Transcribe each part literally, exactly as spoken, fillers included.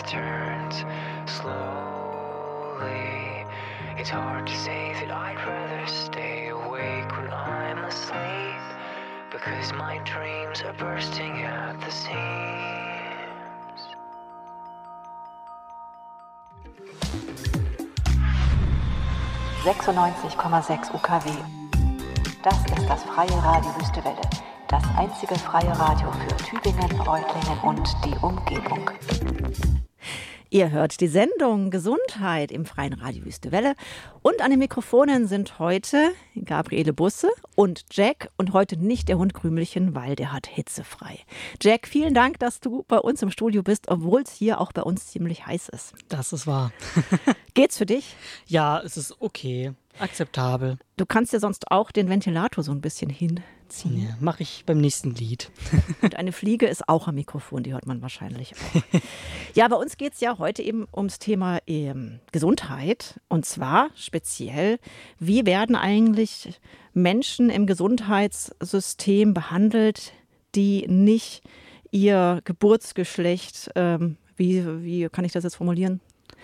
returns slowly. It's hard to say that I'd rather stay awake when I'm asleep, because my dreams are bursting at the seams. sechsundneunzig Komma sechs U K W. Das ist das freie Radio Wüstewelle. Das einzige freie Radio für Tübingen, Reutlingen und die Umgebung. Ihr hört die Sendung Gesundheit im freien Radio Wüstewelle. Und an den Mikrofonen sind heute Gabriele Busse und Jack. Und heute nicht der Hund Krümelchen, weil der hat hitzefrei. Jack, vielen Dank, dass du bei uns im Studio bist, obwohl es hier auch bei uns ziemlich heiß ist. Das ist wahr. Geht's für dich? Ja, es ist okay. Akzeptabel. Du kannst ja sonst auch den Ventilator so ein bisschen hinziehen. Ja, mache ich beim nächsten Lied. Und eine Fliege ist auch am Mikrofon, die hört man wahrscheinlich auch. Ja, bei uns geht es ja heute eben ums Thema ähm, Gesundheit. Und zwar speziell, wie werden eigentlich Menschen im Gesundheitssystem behandelt, die nicht ihr Geburtsgeschlecht, ähm, wie, wie kann ich das jetzt formulieren?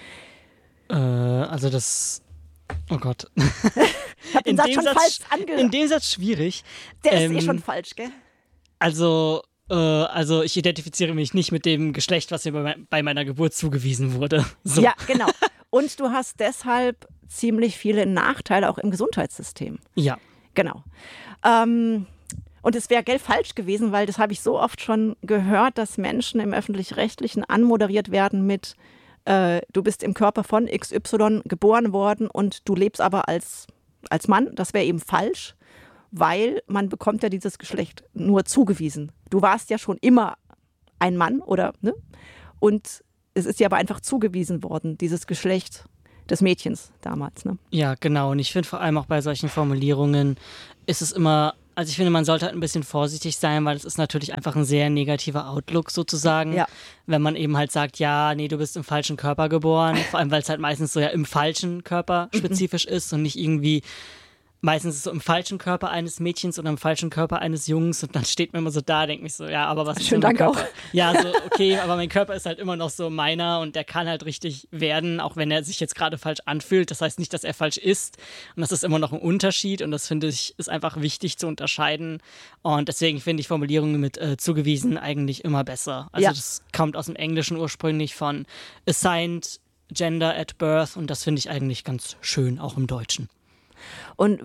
Äh, also das... Oh Gott. Ich hab den in, Satz dem schon Satz, falsch angehört. in dem Satz schwierig. Der ähm, ist eh schon falsch, gell? Also, äh, also ich identifiziere mich nicht mit dem Geschlecht, was mir bei, bei meiner Geburt zugewiesen wurde. So. Ja, genau. Und du hast deshalb ziemlich viele Nachteile auch im Gesundheitssystem. Ja. Genau. Ähm, und es wäre, gell, falsch gewesen, weil das habe ich so oft schon gehört, dass Menschen im Öffentlich-Rechtlichen anmoderiert werden mit äh, du bist im Körper von X Y geboren worden und du lebst aber als, als Mann. Das wäre eben falsch, weil man bekommt ja dieses Geschlecht nur zugewiesen. Du warst ja schon immer ein Mann, oder, ne? Und es ist dir aber einfach zugewiesen worden, dieses Geschlecht des Mädchens damals, ne? Ja, genau. Und ich finde vor allem auch bei solchen Formulierungen ist es immer, also ich finde, man sollte halt ein bisschen vorsichtig sein, weil es ist natürlich einfach ein sehr negativer Outlook sozusagen, Ja. Wenn man eben halt sagt, ja, nee, du bist im falschen Körper geboren, vor allem, weil es halt meistens so ja im falschen Körper spezifisch ist und nicht irgendwie meistens ist es so im falschen Körper eines Mädchens oder im falschen Körper eines Jungs und dann steht man immer so da, denkt mich so, ja, aber was ist Schönen denn mein Dank Körper? auch. Ja, so, okay, aber mein Körper ist halt immer noch so meiner und der kann halt richtig werden, auch wenn er sich jetzt gerade falsch anfühlt. Das heißt nicht, dass er falsch ist und das ist immer noch ein Unterschied und das finde ich, ist einfach wichtig zu unterscheiden und deswegen finde ich Formulierungen mit äh, zugewiesen eigentlich immer besser. Also Ja. das kommt aus dem Englischen ursprünglich von assigned gender at birth und das finde ich eigentlich ganz schön, auch im Deutschen. Und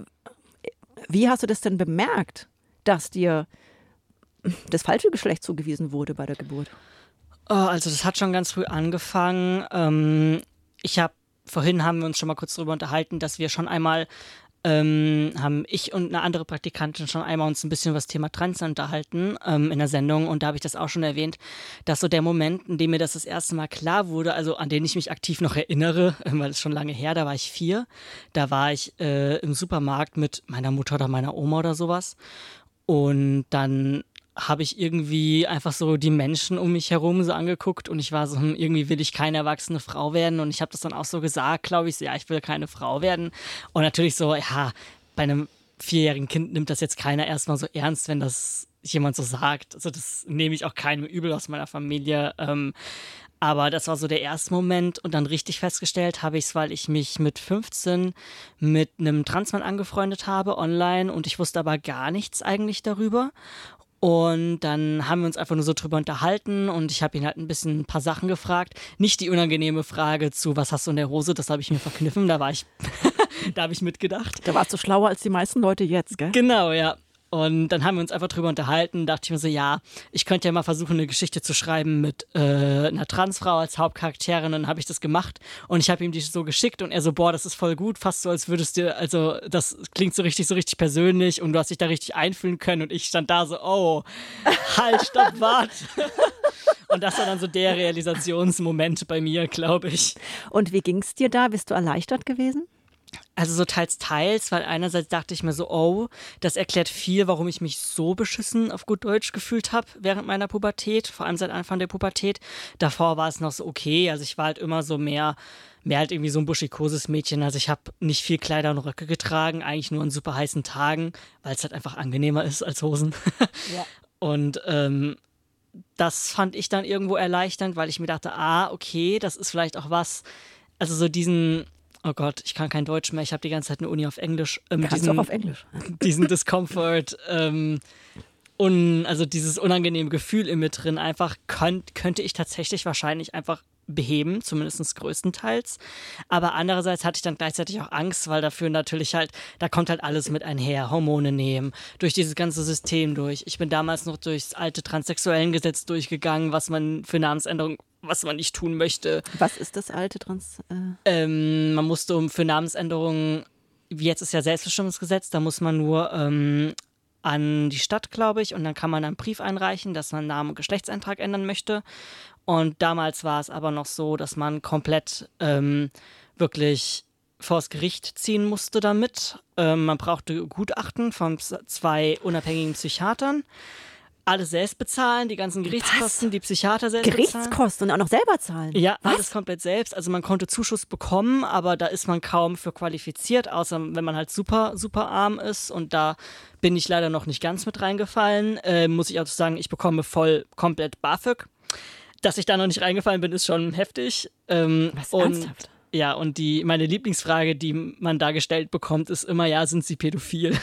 wie hast du das denn bemerkt, dass dir das falsche Geschlecht zugewiesen wurde bei der Geburt? Oh, also das hat schon ganz früh angefangen. Ähm, ich habe, vorhin haben wir uns schon mal kurz darüber unterhalten, dass wir schon einmal, ähm, haben ich und eine andere Praktikantin schon einmal uns ein bisschen über das Thema Trans unterhalten ähm, in der Sendung und da habe ich das auch schon erwähnt, dass so der Moment, in dem mir das das erste Mal klar wurde, also an den ich mich aktiv noch erinnere, weil es schon lange her, da war ich vier, da war ich äh, im Supermarkt mit meiner Mutter oder meiner Oma oder sowas und dann habe ich irgendwie einfach so die Menschen um mich herum so angeguckt und ich war so, hm, irgendwie will ich keine erwachsene Frau werden und ich habe das dann auch so gesagt, glaube ich, so, ja, ich will keine Frau werden und natürlich so, ja, bei einem vierjährigen Kind nimmt das jetzt keiner erstmal so ernst, wenn das jemand so sagt, also das nehme ich auch keinem übel aus meiner Familie, ähm, aber das war so der erste Moment und dann richtig festgestellt habe ich es, weil ich mich mit fünfzehn mit einem Transmann angefreundet habe online und ich wusste aber gar nichts eigentlich darüber. Und dann haben wir uns einfach nur so drüber unterhalten und ich habe ihn halt ein bisschen ein paar Sachen gefragt. Nicht die unangenehme Frage zu, was hast du in der Hose, das habe ich mir verkniffen, da war ich, da habe ich mitgedacht. Da warst du schlauer als die meisten Leute jetzt, gell? Genau, ja. Und dann haben wir uns einfach drüber unterhalten, dachte ich mir so, ja, ich könnte ja mal versuchen, eine Geschichte zu schreiben mit äh, einer Transfrau als Hauptcharakterin. Und dann habe ich das gemacht und ich habe ihm die so geschickt und er so, boah, das ist voll gut, fast so, als würdest du, also das klingt so richtig, so richtig persönlich und du hast dich da richtig einfühlen können und ich stand da so, oh, halt, stopp, warte. Und das war dann so der Realisationsmoment bei mir, glaube ich. Und wie ging es dir da? Bist du erleichtert gewesen? Also so teils, teils, weil einerseits dachte ich mir so, oh, das erklärt viel, warum ich mich so beschissen auf gut Deutsch gefühlt habe während meiner Pubertät, vor allem seit Anfang der Pubertät. Davor war es noch so okay, also ich war halt immer so mehr, mehr halt irgendwie so ein buschikoses Mädchen, also ich habe nicht viel Kleider und Röcke getragen, eigentlich nur an super heißen Tagen, weil es halt einfach angenehmer ist als Hosen. Ja. Und ähm, das fand ich dann irgendwo erleichternd, weil ich mir dachte, ah, okay, das ist vielleicht auch was, also so diesen, oh Gott, ich kann kein Deutsch mehr, ich habe die ganze Zeit eine Uni auf Englisch. Ähm, Kannst diesen, auch auf Englisch. Diesen Discomfort, ähm, und also dieses unangenehme Gefühl in mir drin, einfach könnt, könnte ich tatsächlich wahrscheinlich einfach beheben, zumindest größtenteils. Aber andererseits hatte ich dann gleichzeitig auch Angst, weil dafür natürlich halt, da kommt halt alles mit einher, Hormone nehmen, durch dieses ganze System durch. Ich bin damals noch durchs alte Transsexuellengesetz durchgegangen, was man für Namensänderung, was man nicht tun möchte. Was ist das alte Trans... Äh Ähm, man musste um für Namensänderungen, wie jetzt ist ja Selbstbestimmungsgesetz, da muss man nur ähm, an die Stadt, glaube ich, und dann kann man einen Brief einreichen, dass man Namen und Geschlechtseintrag ändern möchte. Und damals war es aber noch so, dass man komplett ähm, wirklich vors Gericht ziehen musste damit. Ähm, man brauchte Gutachten von zwei unabhängigen Psychiatern. Alles selbst bezahlen, die ganzen Gerichtskosten, Was? die Psychiater selbst bezahlen. Gerichtskosten und auch noch selber zahlen? Ja, Was? alles komplett selbst. Also man konnte Zuschuss bekommen, aber da ist man kaum für qualifiziert, außer wenn man halt super, super arm ist. Und da bin ich leider noch nicht ganz mit reingefallen. Äh, muss ich auch sagen, ich bekomme voll komplett BAföG. Dass ich da noch nicht reingefallen bin, ist schon heftig. Ähm, Was, und ernsthaft? ja, und die, meine Lieblingsfrage, die man da gestellt bekommt, ist immer, ja, sind sie pädophil?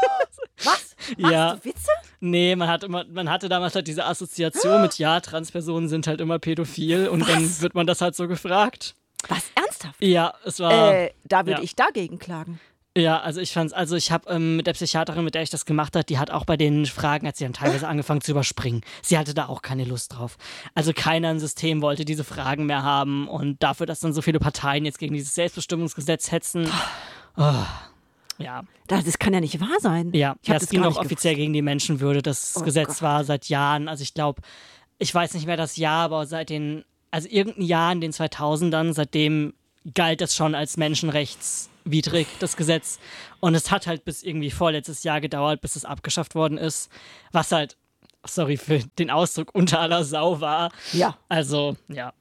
Was? Machst Ja. du Witze? Nee, man, hat immer, man hatte damals halt diese Assoziation mit, ja, Transpersonen sind halt immer pädophil und Was? dann wird man das halt so gefragt. Was, ernsthaft? Ja, es war, Äh, da würde ja. ich dagegen klagen. ja, also ich fand's, also ich habe ähm, mit der Psychiaterin, mit der ich das gemacht habe, die hat auch bei den Fragen, hat sie dann teilweise angefangen zu überspringen. Sie hatte da auch keine Lust drauf. Also keiner im System wollte diese Fragen mehr haben und dafür, dass dann so viele Parteien jetzt gegen dieses Selbstbestimmungsgesetz hetzen, oh, ja. Das, das kann ja nicht wahr sein. Ja, ich hab das, das ging gar auch nicht offiziell gegen die Menschenwürde. Das Oh Gesetz Gott. war seit Jahren, also ich glaube, ich weiß nicht mehr das Jahr, aber seit den, also irgendein Jahr in den zweitausendern, seitdem galt das schon als menschenrechtswidrig, das Gesetz. Und es hat halt bis irgendwie vorletztes Jahr gedauert, bis es abgeschafft worden ist, was halt, sorry für den Ausdruck, unter aller Sau war. Ja. Also, ja.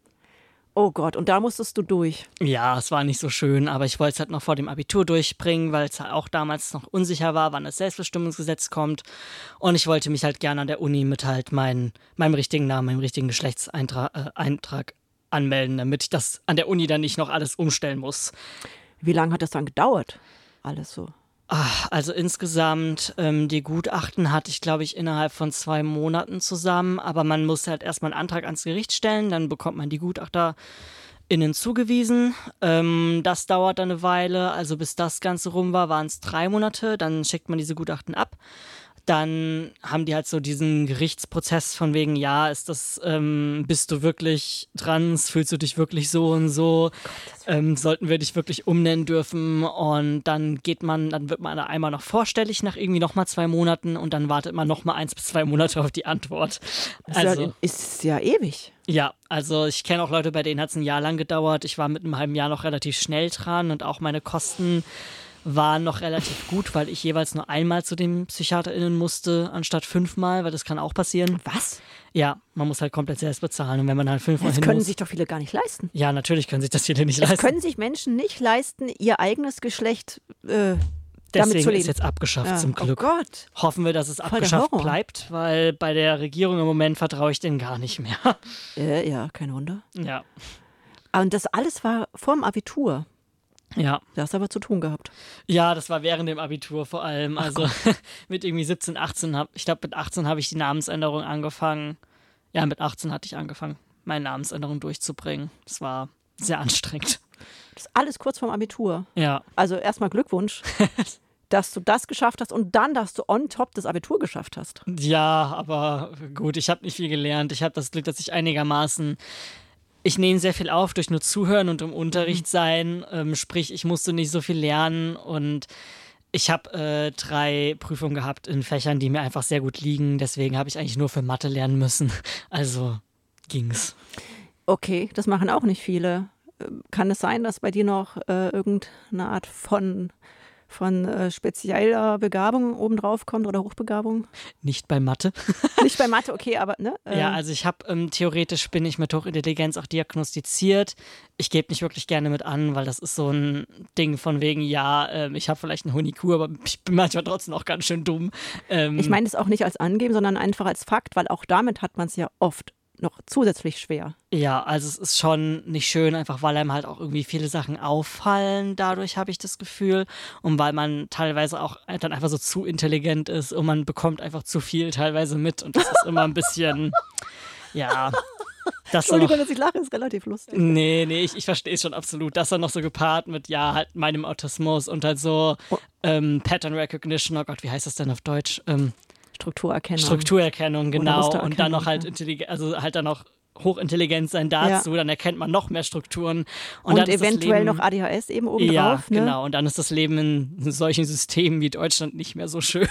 Oh Gott, und da musstest du durch. Ja, es war nicht so schön, aber ich wollte es halt noch vor dem Abitur durchbringen, weil es halt auch damals noch unsicher war, wann das Selbstbestimmungsgesetz kommt. Und ich wollte mich halt gerne an der Uni mit halt mein, meinem richtigen Namen, meinem richtigen Geschlechtseintrag äh, Eintrag anmelden, damit ich das an der Uni dann nicht noch alles umstellen muss. Wie lange hat das dann gedauert? Alles so. Ach, also insgesamt, ähm, die Gutachten hatte ich, glaube ich, innerhalb von zwei Monaten zusammen. Aber man muss halt erstmal einen Antrag ans Gericht stellen, dann bekommt man die GutachterInnen zugewiesen. Ähm, das dauert dann eine Weile. Also bis das Ganze rum war, waren es drei Monate. Dann schickt man diese Gutachten ab. Dann haben die halt so diesen Gerichtsprozess von wegen, ja, ist das, ähm, bist du wirklich trans, fühlst du dich wirklich so und so, ähm, sollten wir dich wirklich umnennen dürfen, und dann geht man, dann wird man einmal noch vorstellig nach irgendwie nochmal zwei Monaten und dann wartet man nochmal eins bis zwei Monate auf die Antwort. Ist, Also, ja, ist ja ewig. ja, also ich kenne auch Leute, bei denen hat es ein Jahr lang gedauert. Ich war mit einem halben Jahr noch relativ schnell dran und auch meine Kosten waren noch relativ gut, weil ich jeweils nur einmal zu den PsychiaterInnen musste, anstatt fünfmal, weil das kann auch passieren. Was? Ja, man muss halt komplett selbst bezahlen, und wenn man halt fünfmal Das hin können muss, sich doch viele gar nicht leisten. ja, natürlich können sich das viele nicht Es leisten. können sich Menschen nicht leisten, ihr eigenes Geschlecht äh, damit Deswegen zu leben. ist jetzt abgeschafft, Ja. zum Glück. Oh Gott. Hoffen wir, dass es der abgeschafft Horror. bleibt, weil bei der Regierung im Moment vertraue ich denen gar nicht mehr. Äh, ja, kein Wunder. Ja, Und das alles war vorm Abitur. ja. Da hast du aber zu tun gehabt. Ja, das war während dem Abitur vor allem. Also mit irgendwie siebzehn, achtzehn, hab, ich glaube mit achtzehn habe ich die Namensänderung angefangen. Ja, mit achtzehn hatte ich angefangen, meine Namensänderung durchzubringen. Das war sehr anstrengend. Das ist alles kurz vorm Abitur. Ja, Also erstmal Glückwunsch, dass du das geschafft hast und dann, dass du on top das Abitur geschafft hast. ja, aber gut, ich habe nicht viel gelernt. Ich habe das Glück, dass ich einigermaßen, ich nehme sehr viel auf durch nur Zuhören und im Unterricht sein. Ähm, sprich, ich musste nicht so viel lernen, und ich habe äh, drei Prüfungen gehabt in Fächern, die mir einfach sehr gut liegen. Deswegen habe ich eigentlich nur für Mathe lernen müssen. Also ging's. Okay, das machen auch nicht viele. Ähm, Kann es sein, dass bei dir noch äh, irgendeine Art von von äh, spezieller Begabung obendrauf kommt oder Hochbegabung? Nicht bei Mathe. Nicht bei Mathe, okay, aber ne? Äh, Ja, also ich habe ähm, theoretisch bin ich mit Hochintelligenz auch diagnostiziert. Ich gebe nicht wirklich gerne mit an, weil das ist so ein Ding von wegen, ja, ähm, ich habe vielleicht einen Honig, aber ich bin manchmal trotzdem auch ganz schön dumm. Ähm, ich meine es auch nicht als Angeben, sondern einfach als Fakt, weil auch damit hat man es ja oft noch zusätzlich schwer. Ja, also es ist schon nicht schön, einfach weil einem halt auch irgendwie viele Sachen auffallen. Dadurch habe ich das Gefühl. Und weil man teilweise auch dann einfach so zu intelligent ist und man bekommt einfach zu viel teilweise mit. Und das ist immer ein bisschen, ja. Das so Entschuldigung, noch, dass ich lache, ist relativ lustig. nee, nee, ich, ich verstehe es schon absolut. Das dann noch so gepaart mit, ja, halt meinem Autismus und halt so Oh. ähm, Pattern Recognition, oh Gott, wie heißt das denn auf Deutsch? Ähm, Strukturerkennung. Strukturerkennung, genau. Mustererkennung, Und dann noch halt ja. Intelligenz, also halt dann noch hochintelligent sein dazu, Ja. dann erkennt man noch mehr Strukturen. Und, Und dann ist eventuell das Leben, noch A D H S eben obendrauf. ja, Ne? genau. Und dann ist das Leben in solchen Systemen wie Deutschland nicht mehr so schön.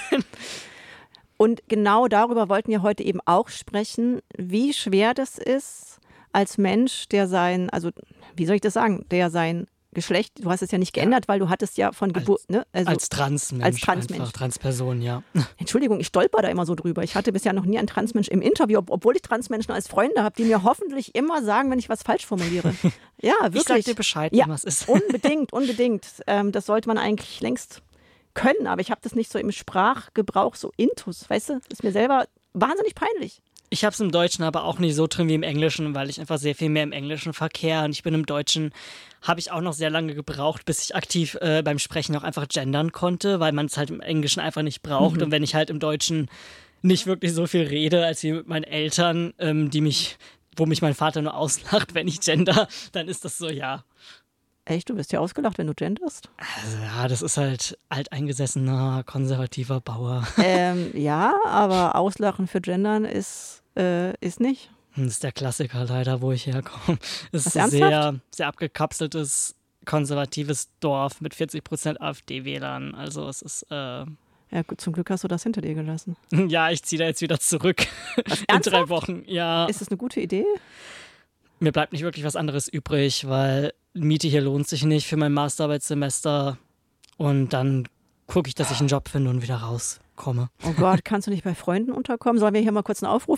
Und genau darüber wollten wir heute eben auch sprechen, wie schwer das ist, als Mensch, der sein, also wie soll ich das sagen, der sein Geschlecht, du hast es ja nicht geändert, weil du hattest ja von Geburt, ne? Also, als Transmensch. als Transmensch. Einfach Transperson, ja. Entschuldigung, ich stolper da immer so drüber. Ich hatte bisher noch nie einen Transmensch im Interview, ob, obwohl ich Transmenschen als Freunde habe, die mir hoffentlich immer sagen, wenn ich was falsch formuliere. Ja, wirklich. Ich sag dir Bescheid, ja, wenn was ist. Unbedingt, unbedingt. Ähm, das sollte man eigentlich längst können, aber ich habe das nicht so im Sprachgebrauch, so intus, weißt du? Das ist mir selber wahnsinnig peinlich. Ich habe es im Deutschen aber auch nicht so drin wie im Englischen, weil ich einfach sehr viel mehr im Englischen verkehre. Und ich bin im Deutschen, habe ich auch noch sehr lange gebraucht, bis ich aktiv äh, beim Sprechen auch einfach gendern konnte, weil man es halt im Englischen einfach nicht braucht. Mhm. Und wenn ich halt im Deutschen nicht wirklich so viel rede, als wie mit meinen Eltern, ähm, die mich, wo mich mein Vater nur auslacht, wenn ich gender, dann ist das so, ja. Echt, du wirst ja ausgelacht, wenn du genderst? Also, ja, das ist halt alteingesessener, konservativer Bauer. ähm, ja, aber Auslachen für Gendern ist, äh, ist nicht. Das ist der Klassiker leider, wo ich herkomme. Es ist Was, ein sehr, ernsthaft? sehr abgekapseltes, konservatives Dorf mit vierzig Prozent AfD-Wählern. Also es ist, äh, Ja, gut, zum Glück hast du das hinter dir gelassen. ja, ich ziehe da jetzt wieder zurück. Was, In ernsthaft? drei Wochen, ja. Ist das eine gute Idee? Mir bleibt nicht wirklich was anderes übrig, weil Miete hier lohnt sich nicht für mein Masterarbeitssemester. Und dann gucke ich, dass ich einen Job finde und wieder rauskomme. Oh Gott, kannst du nicht bei Freunden unterkommen? Sollen wir hier mal kurz einen Aufruf